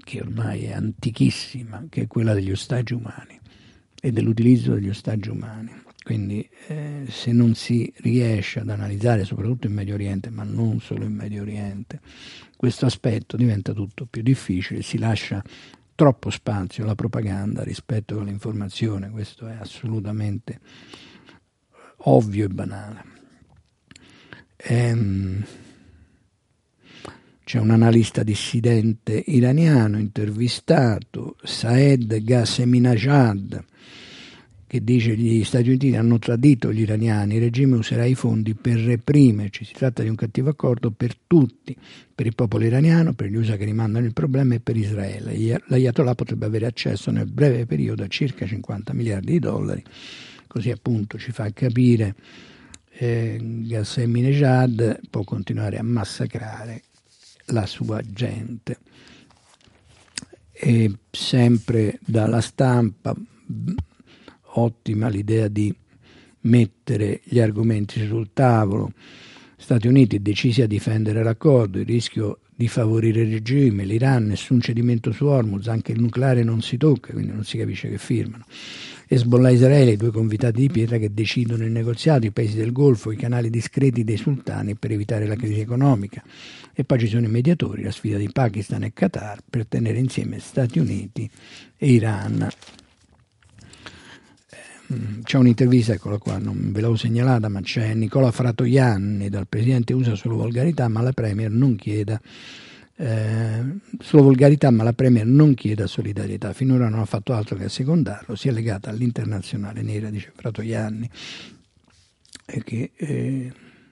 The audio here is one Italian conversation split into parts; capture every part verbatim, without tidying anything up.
che ormai è antichissima, che è quella degli ostaggi umani e dell'utilizzo degli ostaggi umani. Quindi eh, se non si riesce ad analizzare, soprattutto in Medio Oriente, ma non solo in Medio Oriente, questo aspetto diventa tutto più difficile, si lascia troppo spazio alla propaganda rispetto all'informazione, questo è assolutamente ovvio e banale. Ehm, c'è un analista dissidente iraniano intervistato, Saed Ghaseminejad, che dice che gli Stati Uniti hanno tradito gli iraniani, il regime userà i fondi per reprimerci, si tratta di un cattivo accordo per tutti, per il popolo iraniano, per gli U S A che rimandano il problema e per Israele. L'Ayatollah potrebbe avere accesso nel breve periodo a circa cinquanta miliardi di dollari, così appunto ci fa capire eh, Ghaseminejad può continuare a massacrare la sua gente. E sempre dalla stampa, ottima l'idea di mettere gli argomenti sul tavolo. Stati Uniti decisi a difendere l'accordo, il rischio di favorire il regime, l'Iran, nessun cedimento su Hormuz, anche il nucleare non si tocca, quindi non si capisce che firmano. Hezbollah e Israele, i due convitati di pietra che decidono il negoziato, i paesi del Golfo, i canali discreti dei sultani per evitare la crisi economica. E poi ci sono i mediatori, la sfida di Pakistan e Qatar per tenere insieme Stati Uniti e Iran. C'è un'intervista, eccola qua, non ve l'avevo segnalata, ma c'è Nicola Fratoianni dal presidente U S A sulla volgarità, ma la Premier non chieda eh, sulla volgarità, ma la Premier non chieda solidarietà. Finora non ha fatto altro che assecondarlo, si è legata all'internazionale nera, dice Fratoianni, e che eh,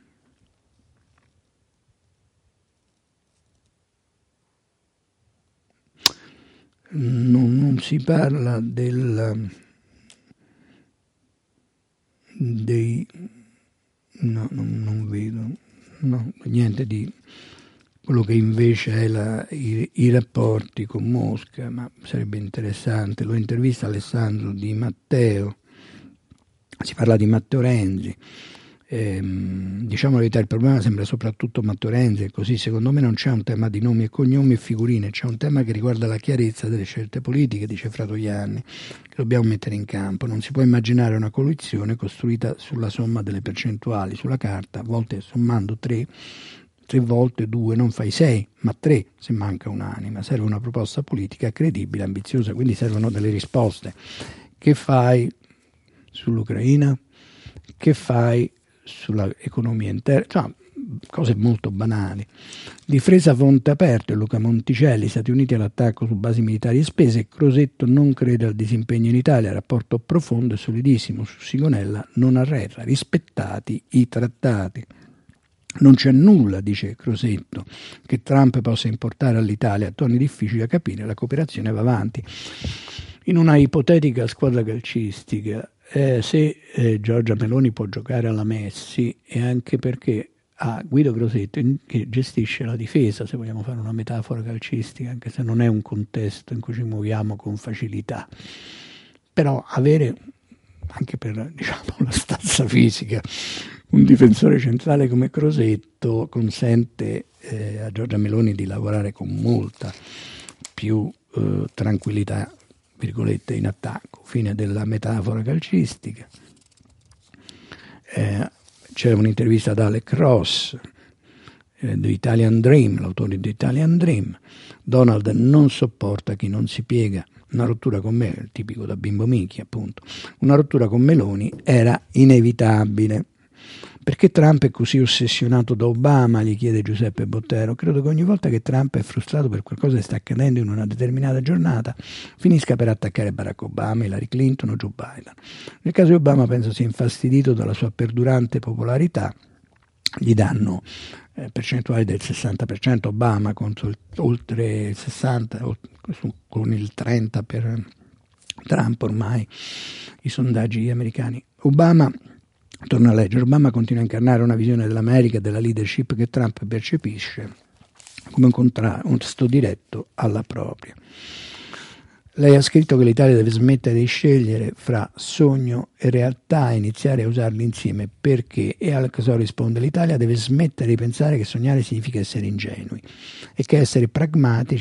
non, non si parla del dei no, non, non vedo no, niente di quello che invece è la, i, i rapporti con Mosca, ma sarebbe interessante. Lo intervista Alessandro Di Matteo, si parla di Matteo Renzi. Ehm, diciamo la verità, il problema sembra soprattutto Matteo Renzi, e così secondo me non c'è un tema di nomi e cognomi e figurine, c'è un tema che riguarda la chiarezza delle scelte politiche, dice Fratoianni, che dobbiamo mettere in campo. Non si può immaginare una coalizione costruita sulla somma delle percentuali sulla carta, a volte sommando tre, tre volte due non fai sei, ma tre se manca un'anima. Serve una proposta politica credibile, ambiziosa, quindi servono delle risposte. Che fai sull'Ucraina? Che fai sulla economia interna? Cioè, cose molto banali. Difesa fonte aperto e Luca Monticelli, Stati Uniti all'attacco su basi militari e spese, Crosetto non crede al disimpegno in Italia, rapporto profondo e solidissimo su Sigonella, non arretra, rispettati i trattati. Non c'è nulla, dice Crosetto, che Trump possa importare all'Italia, toni difficili da capire, la cooperazione va avanti. In una ipotetica squadra calcistica, eh, se eh, Giorgia Meloni può giocare alla Messi, è anche perché ha Guido Crosetto che gestisce la difesa, se vogliamo fare una metafora calcistica, anche se non è un contesto in cui ci muoviamo con facilità. Però avere, anche per diciamo la stazza fisica, un difensore centrale come Crosetto consente eh, a Giorgia Meloni di lavorare con molta più eh, tranquillità, virgolette, in attacco. Fine della metafora calcistica. Eh, c'è un'intervista ad Alec Ross eh, di Italian Dream, l'autore di Italian Dream. Donald non sopporta chi non si piega. Una rottura con me, tipico da bimbo Michi, appunto. Una rottura con Meloni era inevitabile. Perché Trump è così ossessionato da Obama, gli chiede Giuseppe Bottero. Credo che ogni volta che Trump è frustrato per qualcosa che sta accadendo in una determinata giornata, finisca per attaccare Barack Obama, Hillary Clinton o Joe Biden. Nel caso di Obama penso sia infastidito dalla sua perdurante popolarità. Gli danno eh, percentuali del sessanta per cento Obama contro il, oltre il sessanta per cento, con il trenta per cento per Trump ormai, i sondaggi americani. Obama... Torno a leggere, Obama continua a incarnare una visione dell'America e della leadership che Trump percepisce come un contrasto diretto alla propria. Lei ha scritto che l'Italia deve smettere di scegliere fra sogno e realtà e iniziare a usarli insieme. Perché? E al caso risponde, l'Italia deve smettere di pensare che sognare significa essere ingenui e che essere pragmatici